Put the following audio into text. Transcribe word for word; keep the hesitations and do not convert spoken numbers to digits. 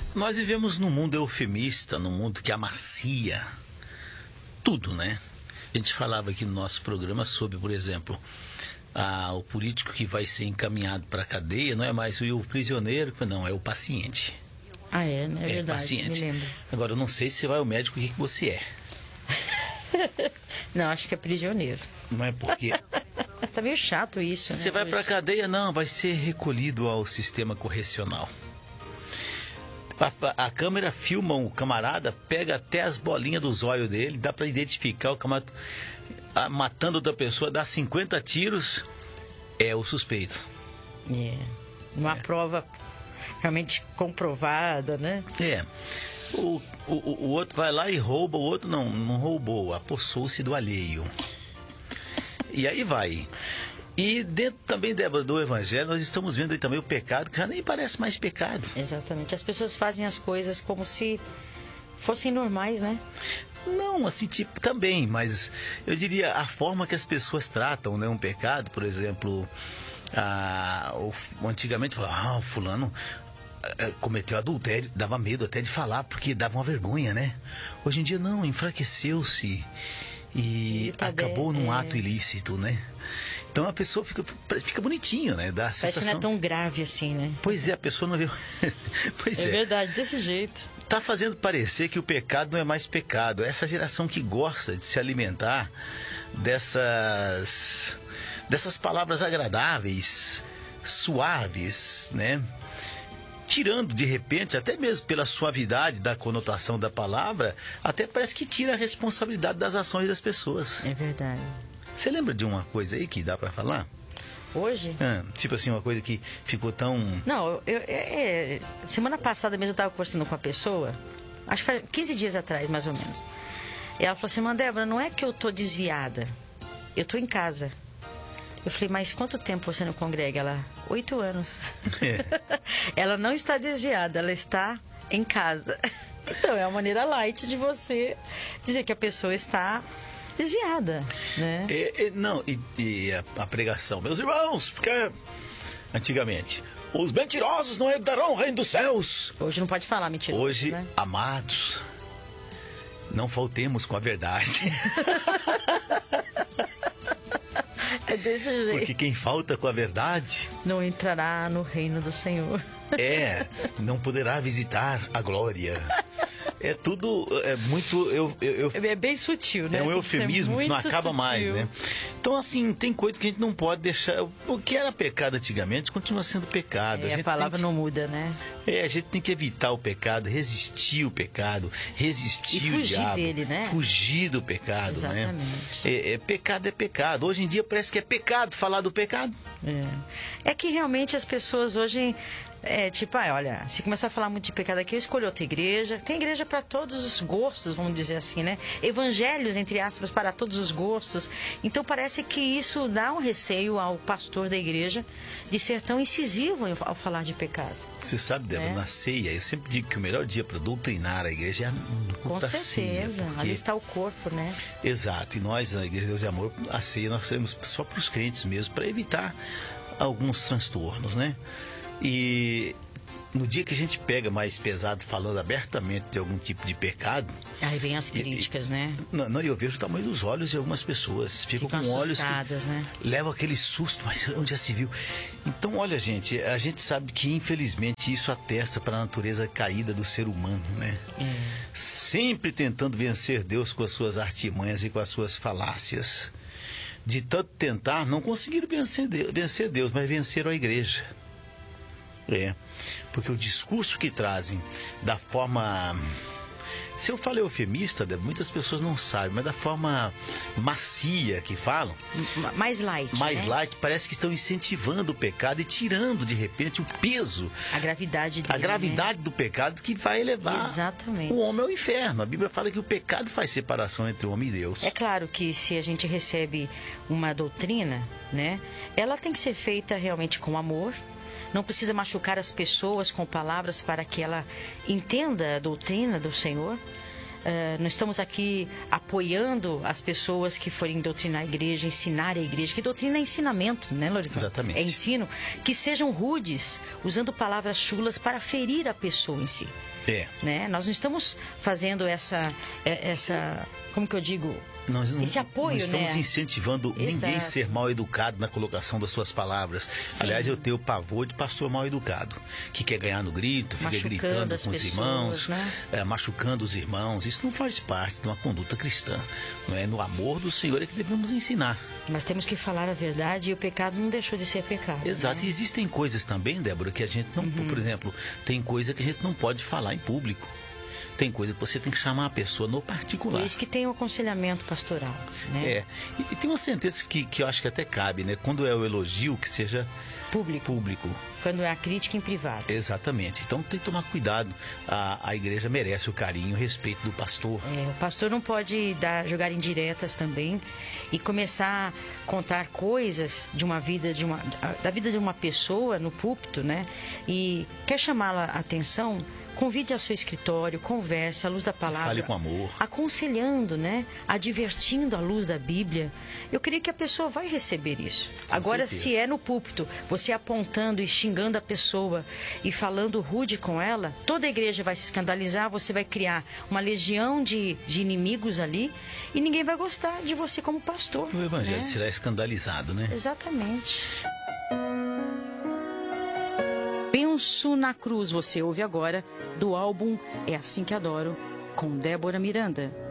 Nós vivemos num mundo eufemista, num mundo que amacia tudo, né? A gente falava aqui no nosso programa sobre, por exemplo, a, o político que vai ser encaminhado para a cadeia não é mais o prisioneiro, não, é o paciente. Ah, é, né? É, é verdade, paciente. me lembro. Agora, eu não sei se vai ao médico o que, que você é. Não, acho que é prisioneiro. Não é porque... Tá meio chato isso, né? Você vai hoje. para a cadeia? Não, vai ser recolhido ao sistema correcional. A, a câmera filma o camarada, pega até as bolinhas dos olhos dele, dá para identificar o camarada a, matando outra pessoa, dá cinquenta tiros, é o suspeito. É. Uma É. prova realmente comprovada, né? É. O, o, o outro vai lá e rouba, o outro não, não roubou, apossou-se do alheio. E aí vai. E dentro também, Débora, do Evangelho, nós estamos vendo aí também o pecado, que já nem parece mais pecado. Exatamente. As pessoas fazem as coisas como se fossem normais, né? Não, assim, tipo, também, mas eu diria a forma que as pessoas tratam, né, um pecado, por exemplo, a, o, antigamente falava, ah, o fulano ah, cometeu adultério, dava medo até de falar, porque dava uma vergonha, né? Hoje em dia não, enfraqueceu-se e E tá acabou bem, num é. ato ilícito, né? Então a pessoa fica, fica bonitinho, né? Dá a Parece que sensação... não é tão grave assim, né? Pois é, a pessoa não vê... Pois É é. verdade, desse jeito. Tá fazendo parecer que o pecado não é mais pecado. Essa geração que gosta de se alimentar dessas, dessas palavras agradáveis, suaves, né? Tirando, de repente, até mesmo pela suavidade da conotação da palavra, até parece que tira a responsabilidade das ações das pessoas. É verdade. Você lembra de uma coisa aí que dá pra falar? Hoje? Ah, tipo assim, uma coisa que ficou tão... Não, eu, eu- é, semana passada mesmo eu estava conversando com uma pessoa, acho que foi quinze dias atrás, mais ou menos. E ela falou assim, "Mas, Débora, não é que eu tô desviada, eu tô em casa." Eu falei, mas quanto tempo você não congrega? Ela, oito anos. É. Ela não está desviada, ela está em casa. Então, é uma maneira light de você dizer que a pessoa está desviada, né? É, é, não, e, e a, a pregação, meus irmãos, porque antigamente, os mentirosos não herdarão o reino dos céus. Hoje não pode falar mentira. Hoje, né? amados, não faltemos com a verdade. É desse jeito. Porque quem falta com a verdade Não entrará no reino do Senhor. é, não poderá visitar a glória. É tudo, é muito... Eu, eu, eu, É bem sutil, né? É um Tem que ser eufemismo que não muito acaba sutil. mais, né? Então, assim, tem coisas que a gente não pode deixar... O que era pecado antigamente continua sendo pecado. É, a gente palavra tem não muda, né? que, é, a gente tem que evitar o pecado, resistir o pecado, resistir E o fugir diabo. dele, né? Fugir do pecado, Exatamente. né? É, é, pecado é pecado. Hoje em dia parece que é pecado falar do pecado. É. É que realmente as pessoas hoje... É tipo, ah, olha, se começar a falar muito de pecado aqui, eu escolho outra igreja. Tem igreja para todos os gostos, vamos dizer assim, né? Evangelhos, entre aspas, para todos os gostos. Então parece que isso dá um receio ao pastor da igreja de ser tão incisivo ao falar de pecado. Você sabe, Débora, É. na ceia, eu sempre digo que o melhor dia para doutrinar a igreja é no Com culto da ceia. certeza, porque- ali está o corpo, né? Exato, e nós, na Igreja de Deus e Amor, a ceia nós fazemos só para os crentes mesmo, para evitar alguns transtornos, né? E no dia que a gente pega mais pesado, falando abertamente de algum tipo de pecado... Aí vem as e- e- críticas, né? Não, não, eu vejo o tamanho dos olhos de algumas pessoas. Ficam, Ficam com olhos assustadas, que né? levam aquele susto, mas onde já se viu? Então, olha, gente, a gente sabe que, infelizmente, isso atesta para a natureza caída do ser humano, né? É. Sempre tentando vencer Deus com as suas artimanhas e com as suas falácias. De tanto tentar, não conseguiram vencer Deus, vencer Deus, mas venceram a igreja. É, porque o discurso que trazem da forma... Se eu falo eufemista, muitas pessoas não sabem, mas da forma macia que falam, M- Mais light, mais né? light, parece que estão incentivando o pecado e tirando, de repente, o peso, A gravidade dele, a gravidade do pecado que vai levar Exatamente. o homem ao inferno. A Bíblia fala que o pecado faz separação entre o homem e Deus. É claro que se a gente recebe uma doutrina, né, ela tem que ser feita realmente com amor. Não precisa machucar as pessoas com palavras para que ela entenda a doutrina do Senhor. Uh, nós estamos aqui apoiando as pessoas que forem doutrinar a igreja, ensinar a igreja. Que doutrina é ensinamento, né, Lorival? Exatamente. É ensino. Que sejam rudes, usando palavras chulas para ferir a pessoa em si. É. Né? Nós não estamos fazendo essa, essa como que eu digo... Nós não, Esse apoio, não estamos né? incentivando Exato. ninguém a ser mal educado na colocação das suas palavras. Sim. Aliás, eu tenho pavor de pastor mal educado, que quer ganhar no grito, fica Machucando gritando as com os pessoas, irmãos, né? é, machucando os irmãos. Isso não faz parte de uma conduta cristã. Não é? No amor do Senhor é que devemos ensinar. Mas temos que falar a verdade e o pecado não deixou de ser pecado. Exato. Né? E existem coisas também, Débora, que a gente não... Uhum. Por exemplo, tem coisa que a gente não pode falar em público. Tem coisa que você tem que chamar a pessoa no particular. Por isso que tem o aconselhamento pastoral, né? É. E, e tem uma sentença que, que eu acho que até cabe, né? Quando é o elogio, que seja Público. público. Quando é a crítica em privado. Exatamente. Então tem que tomar cuidado. A, a igreja merece o carinho, o respeito do pastor. É, o pastor não pode dar, jogar indiretas também e começar a contar coisas de uma vida de uma, da vida de uma pessoa no púlpito, né? E quer chamá-la a atenção, convide ao seu escritório, converse à luz da palavra. Fale com amor. Aconselhando, né? Advertindo à luz da Bíblia. Eu creio que a pessoa vai receber isso. Com Agora, certeza. se é no púlpito, você apontando e xingando a pessoa e falando rude com ela, toda a igreja vai se escandalizar, você vai criar uma legião de, de inimigos ali e ninguém vai gostar de você como pastor. O evangelho né? será escandalizado, né? Exatamente. Penso na Cruz, você ouve agora, do álbum É Assim Que Adoro, com Débora Miranda.